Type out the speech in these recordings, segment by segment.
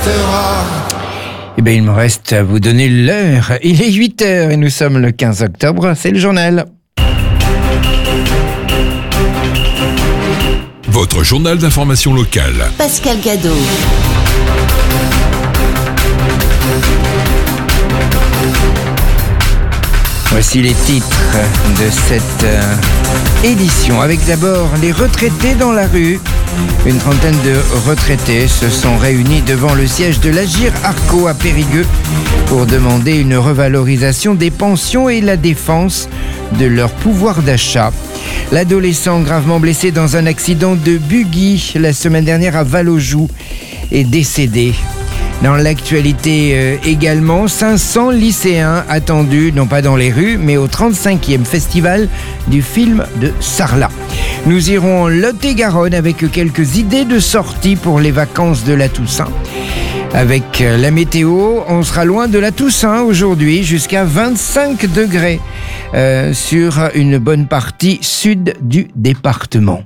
restera. Eh bien, il me reste à vous donner l'heure. Il est 8h et nous sommes le 15 octobre. C'est le journal. Votre journal d'information locale. Pascal Cadeau. Voici les titres de cette édition. Avec d'abord les retraités dans la rue. Une trentaine de retraités se sont réunis devant le siège de l'Agir Arco à Périgueux pour demander une revalorisation des pensions et la défense de leur pouvoir d'achat. L'adolescent gravement blessé dans un accident de buggy la semaine dernière à Vallaujoux est décédé. Dans l'actualité également, 500 lycéens attendus, non pas dans les rues, mais au 35e festival du film de Sarlat. Nous irons en Lot-et-Garonne avec quelques idées de sortie pour les vacances de la Toussaint. Avec la météo, on sera loin de la Toussaint aujourd'hui, jusqu'à 25 degrés sur une bonne partie sud du département.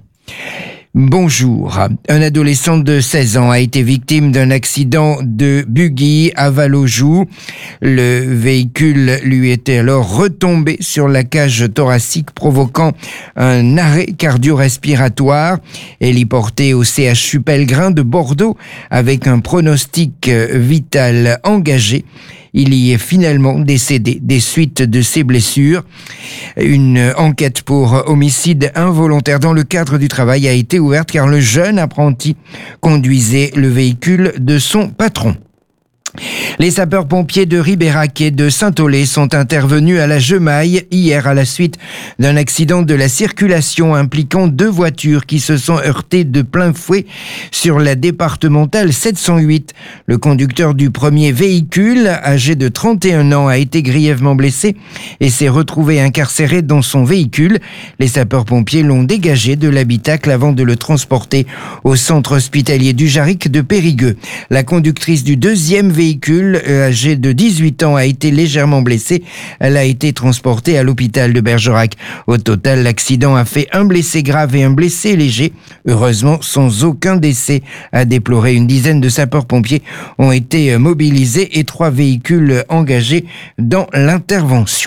Bonjour. Un adolescent de 16 ans a été victime d'un accident de buggy à Vallaujoux. Le véhicule lui était alors retombé sur la cage thoracique, provoquant un arrêt cardio-respiratoire. Elle est portée au CHU Pellegrin de Bordeaux avec un pronostic vital engagé. Il y est finalement décédé des suites de ses blessures. Une enquête pour homicide involontaire dans le cadre du travail a été ouverte car le jeune apprenti conduisait le véhicule de son patron. Les sapeurs-pompiers de Ribérac et de Saint-Aulé sont intervenus à la Gemaille hier à la suite d'un accident de la circulation impliquant deux voitures qui se sont heurtées de plein fouet sur la départementale 708. Le conducteur du premier véhicule, âgé de 31 ans, a été grièvement blessé et s'est retrouvé incarcéré dans son véhicule. Les sapeurs-pompiers l'ont dégagé de l'habitacle avant de le transporter au centre hospitalier du Jarric de Périgueux. La conductrice du deuxième véhicule, âgée de 18 ans, a été légèrement blessée. Elle a été transportée à l'hôpital de Bergerac. Au total, l'accident a fait un blessé grave et un blessé léger. Heureusement, sans aucun décès à déplorer. Une dizaine de sapeurs-pompiers ont été mobilisés et 3 véhicules engagés dans l'intervention.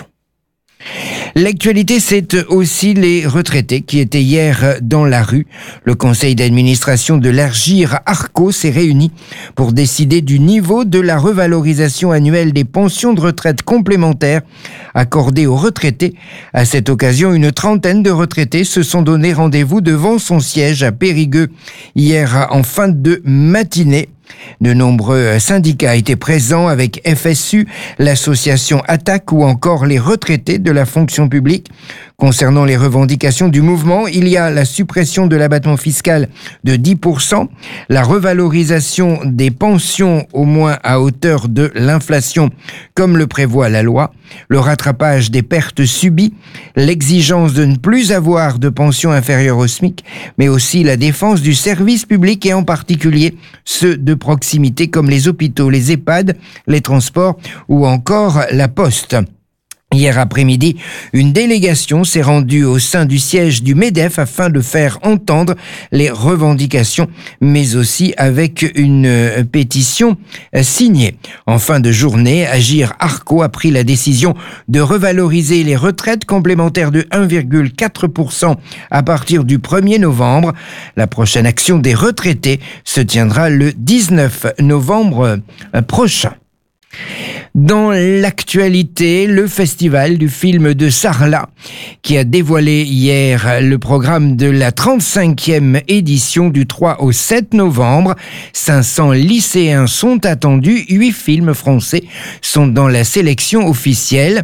L'actualité, c'est aussi les retraités qui étaient hier dans la rue. Le conseil d'administration de l'Agir Arco s'est réuni pour décider du niveau de la revalorisation annuelle des pensions de retraite complémentaires accordées aux retraités. À cette occasion, une trentaine de retraités se sont donné rendez-vous devant son siège à Périgueux hier en fin de matinée. De nombreux syndicats étaient présents avec FSU, l'association Attaque ou encore les retraités de la fonction publique. Concernant les revendications du mouvement, il y a la suppression de l'abattement fiscal de 10%, la revalorisation des pensions au moins à hauteur de l'inflation comme le prévoit la loi, le rattrapage des pertes subies, l'exigence de ne plus avoir de pension inférieure au SMIC, mais aussi la défense du service public et en particulier ceux de proximité comme les hôpitaux, les EHPAD, les transports ou encore la poste. Hier après-midi, une délégation s'est rendue au sein du siège du MEDEF afin de faire entendre les revendications, mais aussi avec une pétition signée. En fin de journée, Agir Arco a pris la décision de revaloriser les retraites complémentaires de 1,4% à partir du 1er novembre. La prochaine action des retraités se tiendra le 19 novembre prochain. Dans l'actualité, le festival du film de Sarlat qui a dévoilé hier le programme de la 35e édition du 3 au 7 novembre. 500 lycéens sont attendus, 8 films français sont dans la sélection officielle.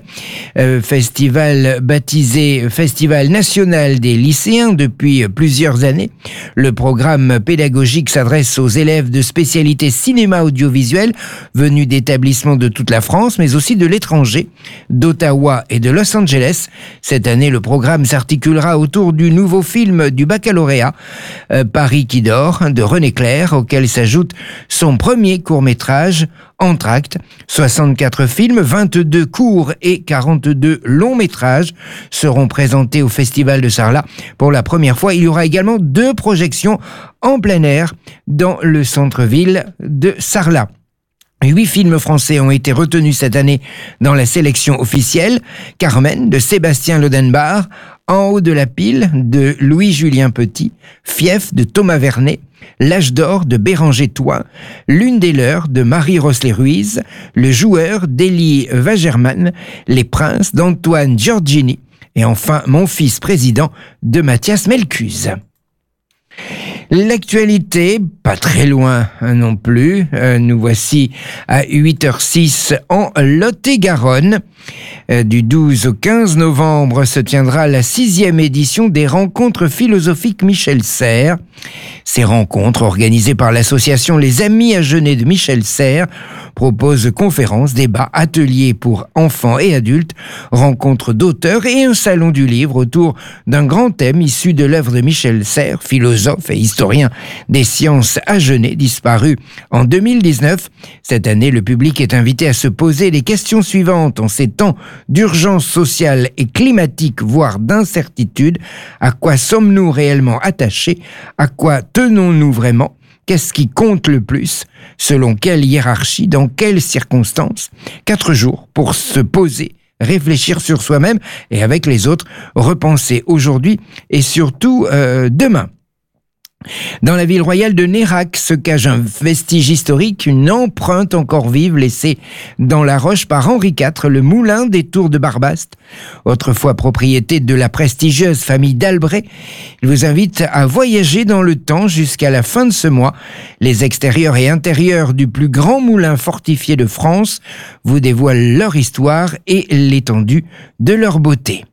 Festival baptisé Festival national des lycéens depuis plusieurs années. Le programme pédagogique s'adresse aux élèves de spécialité cinéma audiovisuel venus d'établissements de toute la France, mais aussi de l'étranger, d'Ottawa et de Los Angeles. Cette année, le programme s'articulera autour du nouveau film du baccalauréat, Paris qui dort, de René Clair, auquel s'ajoute son premier court-métrage, Entr'actes. 64 films, 22 courts et 42 longs métrages seront présentés au Festival de Sarlat. Pour la première fois, il y aura également 2 projections en plein air dans le centre-ville de Sarlat. 8 films français ont été retenus cette année dans la sélection officielle. Carmen de Sébastien Lodenbach, En haut de la pile de Louis-Julien Petit, Fief de Thomas Vernet, L'âge d'or de Béranger Thoin, L'une des leurs de Marie Rosley-Ruiz, Le joueur d'Élie Wagerman, Les princes d'Antoine Giorgini et enfin Mon fils président de Mathias Melcuse. L'actualité, pas très loin non plus, nous voici à 8h06 en Lot-et-Garonne. Du 12 au 15 novembre se tiendra la 6e édition des rencontres philosophiques Michel Serres. Ces rencontres, organisées par l'association Les Amis Agenais de Michel Serres, proposent conférences, débats, ateliers pour enfants et adultes, rencontres d'auteurs et un salon du livre autour d'un grand thème issu de l'œuvre de Michel Serres, philosophe et historien des sciences Agenais, disparu en 2019. Cette année, le public est invité à se poser les questions suivantes en ces temps d'urgence sociale et climatique, voire d'incertitude. À quoi sommes-nous réellement attachés? À quoi tenons-nous vraiment? Qu'est-ce qui compte le plus? Selon quelle hiérarchie? Dans quelles circonstances? 4 jours pour se poser, réfléchir sur soi-même et avec les autres, repenser aujourd'hui et surtout demain. Dans la ville royale de Nérac se cache un vestige historique, une empreinte encore vive laissée dans la roche par Henri IV, le moulin des Tours de Barbaste. Autrefois propriété de la prestigieuse famille d'Albret, il vous invite à voyager dans le temps jusqu'à la fin de ce mois. Les extérieurs et intérieurs du plus grand moulin fortifié de France vous dévoilent leur histoire et l'étendue de leur beauté.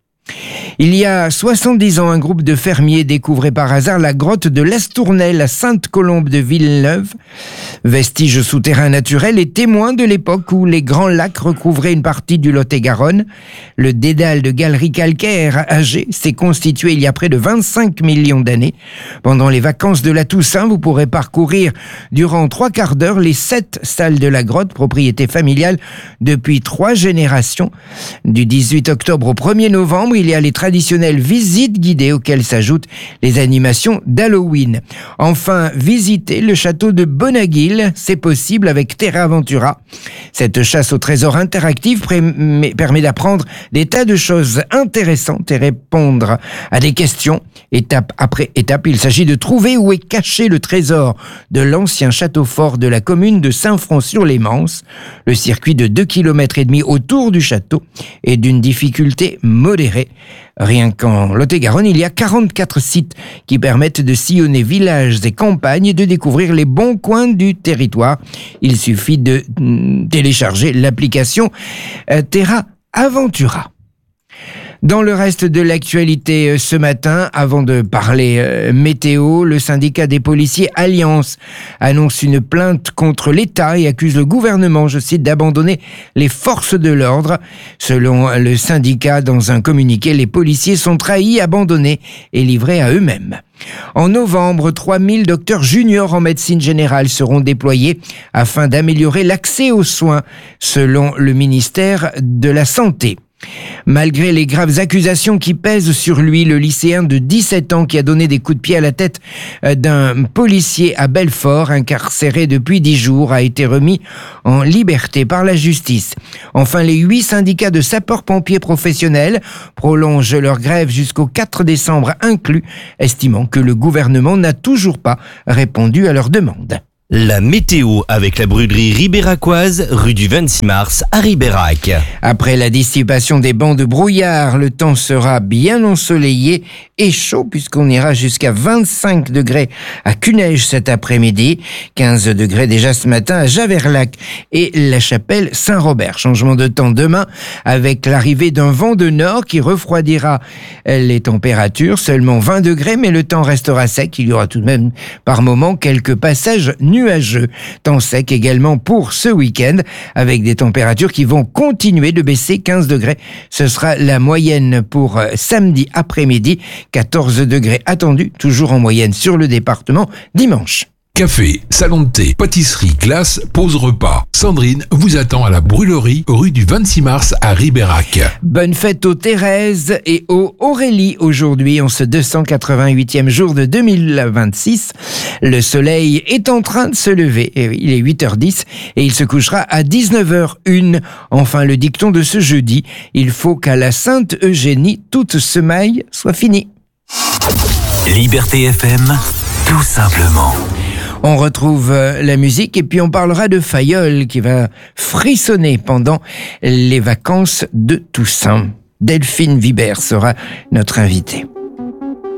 Il y a 70 ans, un groupe de fermiers découvrait par hasard la grotte de l'Astournelle à Sainte-Colombe de Villeneuve, vestige souterrain naturel et témoin de l'époque où les grands lacs recouvraient une partie du Lot-et-Garonne. Le dédale de galeries calcaires âgées s'est constitué il y a près de 25 millions d'années. Pendant les vacances de la Toussaint, vous pourrez parcourir durant 3 quarts d'heure les 7 salles de la grotte, propriété familiale depuis 3 générations. Du 18 octobre au 1er novembre, il y a les traditionnelles visites guidées auxquelles s'ajoutent les animations d'Halloween. Enfin, visiter le château de Bonaguil, c'est possible avec Terra Aventura. Cette chasse au trésor interactive permet d'apprendre des tas de choses intéressantes et répondre à des questions. Étape après étape, il s'agit de trouver où est caché le trésor de l'ancien château fort de la commune de Saint-Front-sur-les-Manses. Le circuit de 2,5 km autour du château est d'une difficulté modérée. Rien qu'en Lot-et-Garonne, il y a 44 sites qui permettent de sillonner villages et campagnes et de découvrir les bons coins du territoire. Il suffit de télécharger l'application Terra Aventura. Dans le reste de l'actualité ce matin, avant de parler météo, le syndicat des policiers Alliance annonce une plainte contre l'État et accuse le gouvernement, je cite, d'abandonner les forces de l'ordre. Selon le syndicat, dans un communiqué, les policiers sont trahis, abandonnés et livrés à eux-mêmes. En novembre, 3000 docteurs juniors en médecine générale seront déployés afin d'améliorer l'accès aux soins, selon le ministère de la Santé. Malgré les graves accusations qui pèsent sur lui, le lycéen de 17 ans qui a donné des coups de pied à la tête d'un policier à Belfort, incarcéré depuis 10 jours, a été remis en liberté par la justice. Enfin, les 8 syndicats de sapeurs-pompiers professionnels prolongent leur grève jusqu'au 4 décembre inclus, estimant que le gouvernement n'a toujours pas répondu à leurs demandes. La météo avec la brûlerie ribéracoise, rue du 26 mars à Ribérac. Après la dissipation des bancs de brouillard, le temps sera bien ensoleillé et chaud puisqu'on ira jusqu'à 25 degrés à Cunège cet après-midi, 15 degrés déjà ce matin à Javerlac et la Chapelle Saint-Robert. Changement de temps demain avec l'arrivée d'un vent de nord qui refroidira les températures, seulement 20 degrés mais le temps restera sec. Il y aura tout de même par moments quelques passages nuageux. Temps sec également pour ce week-end avec des températures qui vont continuer de baisser, 15 degrés. Ce sera la moyenne pour samedi après-midi, 14 degrés attendus, toujours en moyenne sur le département dimanche. Café, salon de thé, pâtisserie, glace, pause repas. Sandrine vous attend à la brûlerie rue du 26 mars à Ribérac. Bonne fête aux Thérèse et aux Aurélie aujourd'hui, en ce 288e jour de 2026. Le soleil est en train de se lever. Il est 8h10 et il se couchera à 19h01. Enfin, le dicton de ce jeudi, il faut qu'à la Sainte Eugénie, toute semaille soit finie. Liberté FM, tout simplement. On retrouve la musique et puis on parlera de Fayolle qui va frissonner pendant les vacances de Toussaint. Delphine Vibert sera notre invitée.